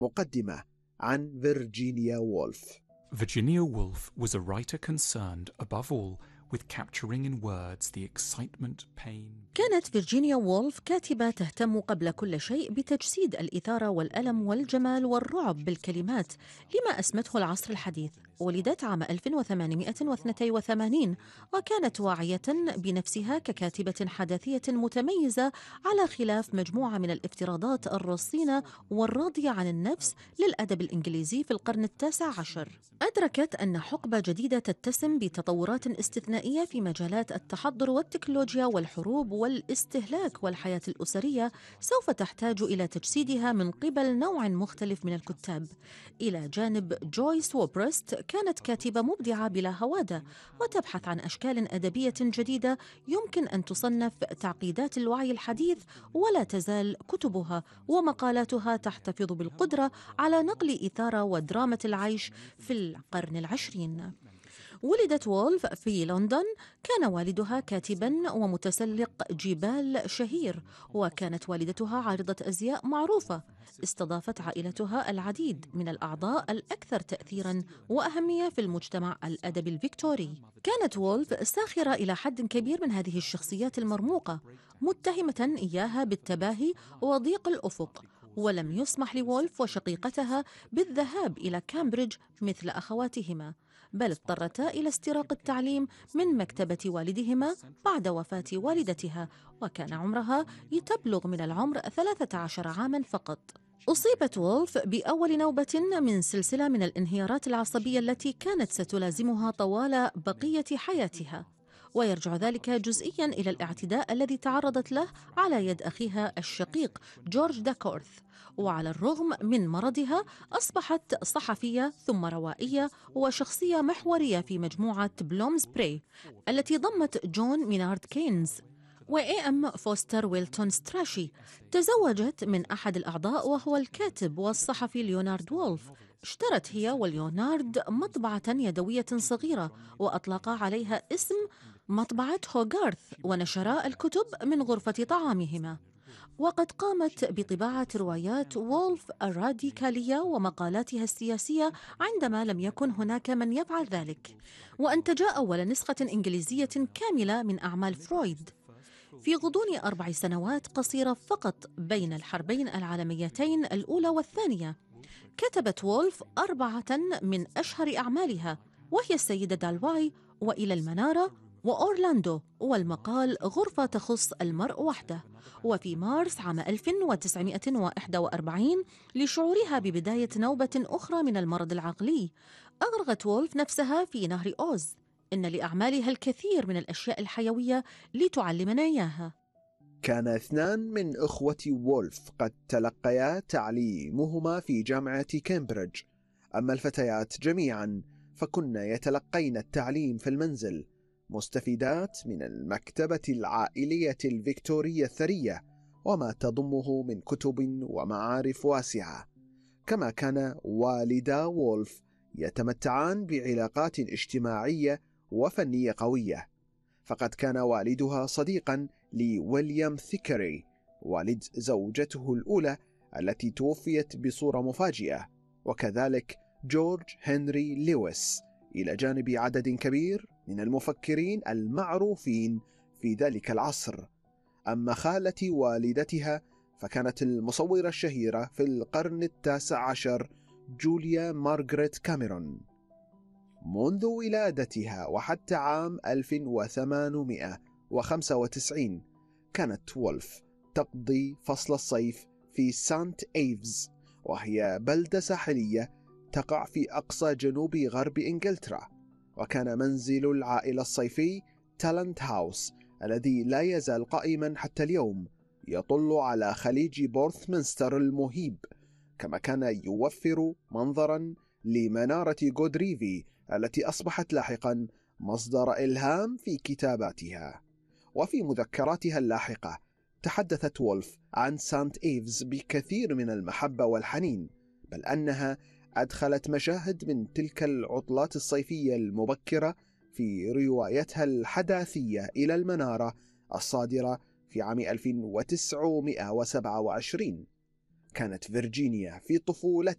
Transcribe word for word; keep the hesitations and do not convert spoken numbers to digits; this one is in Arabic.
مقدمة عن فيرجينيا وولف. Virginia Woolf was a writer concerned, above all, with capturing in words the excitement, pain. كانت فيرجينيا وولف كاتبة تهتم قبل كل شيء بتجسيد الإثارة والألم والجمال والرعب بالكلمات لما أسمته العصر الحديث. ولدت عام ألف وثمانمائة واثنين وثمانين وكانت واعية بنفسها ككاتبة حداثية متميزة على خلاف مجموعة من الافتراضات الرصينة والراضية عن النفس للأدب الإنجليزي في القرن التاسع عشر. أدركت أن حقبة جديدة تتسم بتطورات استثنائية في مجالات التحضر والتكنولوجيا والحروب والاستهلاك والحياة الأسرية سوف تحتاج إلى تجسيدها من قبل نوع مختلف من الكتاب. إلى جانب جويس وبرست كانت كاتبة مبدعة بلا هوادة وتبحث عن أشكال أدبية جديدة يمكن أن تصنف تعقيدات الوعي الحديث، ولا تزال كتبها ومقالاتها تحتفظ بالقدرة على نقل إثارة ودراما العيش في القرن العشرين. ولدت وولف في لندن. كان والدها كاتباً ومتسلق جبال شهير، وكانت والدتها عارضة أزياء معروفة. استضافت عائلتها العديد من الأعضاء الأكثر تأثيراً وأهمية في المجتمع الأدبي الفيكتوري. كانت وولف ساخرة إلى حد كبير من هذه الشخصيات المرموقة، متهمة إياها بالتباهي وضيق الأفق، ولم يسمح لوولف وشقيقتها بالذهاب إلى كامبريدج مثل أخواتهما، بل اضطرتا إلى استراق التعليم من مكتبة والدهما بعد وفاة والدتها، وكان عمرها تبلغ من العمر ثلاثة عشر عاماً فقط. أصيبت وولف بأول نوبة من سلسلة من الانهيارات العصبية التي كانت ستلازمها طوال بقية حياتها، ويرجع ذلك جزئياً إلى الاعتداء الذي تعرضت له على يد أخيها الشقيق جورج داكورث. وعلى الرغم من مرضها أصبحت صحفية ثم روائية وشخصية محورية في مجموعة بلومسبري التي ضمت جون مينارد كينز وإي أم فوستر ويلتون ستراشي. تزوجت من أحد الأعضاء وهو الكاتب والصحفي ليونارد وولف. اشترت هي وليونارد مطبعة يدوية صغيرة وأطلقا عليها اسم مطبعة هوغارث، ونشرا الكتب من غرفة طعامهما. وقد قامت بطباعة روايات وولف الراديكالية ومقالاتها السياسية عندما لم يكن هناك من يفعل ذلك، وأنتجا أول نسخة إنجليزية كاملة من أعمال فرويد. في غضون أربع سنوات قصيرة فقط بين الحربين العالميتين الأولى والثانية، كتبت وولف أربعة من أشهر أعمالها، وهي السيدة دالواي وإلى المنارة وأورلاندو والمقال غرفة تخص المرء وحده. وفي مارس عام ألف وتسعمائة وواحد وأربعين لشعورها ببداية نوبة أخرى من المرض العقلي، أغرقت وولف نفسها في نهر أوز. إن لأعمالها الكثير من الأشياء الحيوية لتعلمنا إياها. كان اثنان من أخوة وولف قد تلقيا تعليمهما في جامعة كامبريدج، أما الفتيات جميعا فكن يتلقين التعليم في المنزل، مستفيدات من المكتبة العائلية الفيكتورية الثرية وما تضمه من كتب ومعارف واسعة. كما كان والدا وولف يتمتعان بعلاقات اجتماعية وفنية قوية، فقد كان والدها صديقا لويليام ثيكري والد زوجته الأولى التي توفيت بصورة مفاجئة، وكذلك جورج هنري لويس، إلى جانب عدد كبير من المفكرين المعروفين في ذلك العصر. أما خالة والدتها فكانت المصورة الشهيرة في القرن التاسع عشر جوليا مارغريت كاميرون. منذ ولادتها وحتى عام ألف وثمانمائة وخمسة وتسعين كانت وولف تقضي فصل الصيف في سانت إيفز، وهي بلدة ساحلية تقع في أقصى جنوب غرب إنجلترا، وكان منزل العائلة الصيفي تالنت هاوس الذي لا يزال قائما حتى اليوم، يطل على خليج بورثمنستر المهيب، كما كان يوفر منظرا لمنارة غودريفي التي أصبحت لاحقا مصدر إلهام في كتاباتها. وفي مذكراتها اللاحقة تحدثت وولف عن سانت إيفز بكثير من المحبة والحنين، بل أنها أدخلت مشاهد من تلك العطلات الصيفية المبكرة في روايتها الحداثية إلى المنارة الصادرة في عام ألف وتسعمائة وسبعة وعشرين. كانت فيرجينيا في طفولتها